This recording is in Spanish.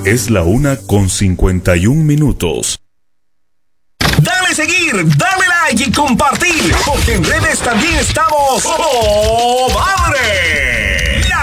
Es la 1:51. Dale seguir, dale like y compartir, porque en redes también estamos. ¡Oh, madre!